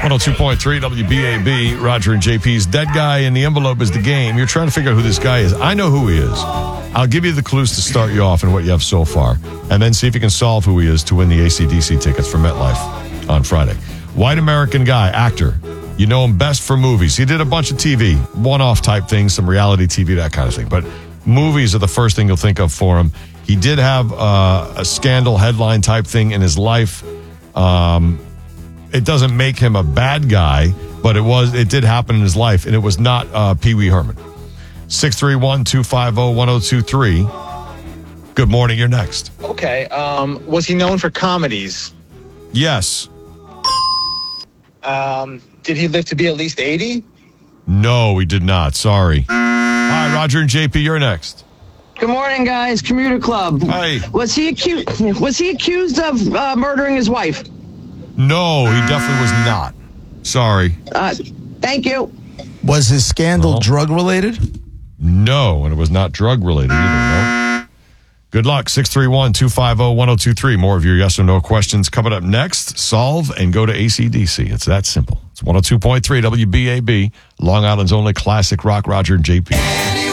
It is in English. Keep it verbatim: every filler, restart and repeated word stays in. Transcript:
one oh two point three W B A B, Roger and J P's Dead Guy in the Envelope is the game. You're trying to figure out who this guy is. I know who he is. I'll give you the clues to start you off and what you have so far, and then see if you can solve who he is to win the A C D C tickets for MetLife on Friday. White American guy, actor. You know him best for movies. He did a bunch of T V, one-off type things, some reality T V, that kind of thing. But movies are the first thing you'll think of for him. He did have uh, a scandal headline type thing in his life. Um, it doesn't make him a bad guy, but it was it did happen in his life, and it was not uh, Pee Wee Herman. six three one, two five zero, one zero two three. Good morning. You're next. Okay. Um, was he known for comedies? Yes. Um, did he live to be at least eighty? No, he did not. Sorry. All right, Roger and J P, you're next. Good morning, guys. Commuter Club. Hey. Was he accused? Was he accused of uh, murdering his wife? No, he definitely was not. Sorry. Uh, thank you. Was his scandal No. drug related? No, and it was not drug related either. No. Good luck. six three one, two five zero, one zero two three. More of your yes or no questions coming up next. Solve and go to A C D C. It's that simple. It's one oh two point three W B A B, Long Island's only classic rock, Roger and J P.